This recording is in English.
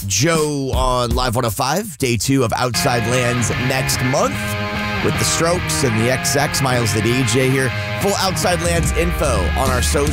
Joe on Live 105, day 2 of Outside Lands next month with the Strokes and the XX. Miles the DJ here. Full Outside Lands info on our social.